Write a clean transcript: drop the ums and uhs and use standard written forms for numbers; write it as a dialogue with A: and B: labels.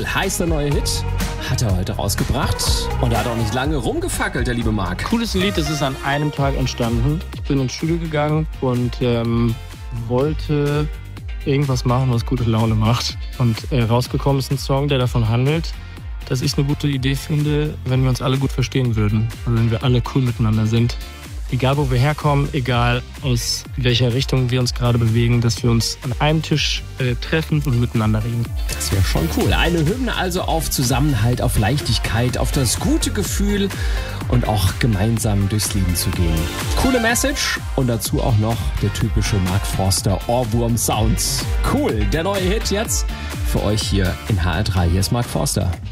A: heißt der neue Hit. Hat er heute rausgebracht. Und er hat auch nicht lange rumgefackelt, der liebe Marc.
B: Cooles Lied, das ist an einem Tag entstanden. Ich bin ins Studio gegangen und wollte irgendwas machen, was gute Laune macht. Und rausgekommen ist ein Song, der davon handelt, dass ich es eine gute Idee finde, wenn wir uns alle gut verstehen würden. Also wenn wir alle cool miteinander sind. Egal, wo wir herkommen, egal aus welcher Richtung wir uns gerade bewegen, dass wir uns an einem Tisch treffen und miteinander reden.
A: Das wäre schon cool. Eine Hymne also auf Zusammenhalt, auf Leichtigkeit, auf das gute Gefühl und auch gemeinsam durchs Leben zu gehen. Coole Message und dazu auch noch der typische Mark Forster Ohrwurm-Sounds. Cool, der neue Hit jetzt für euch hier in HR3. Hier ist Mark Forster.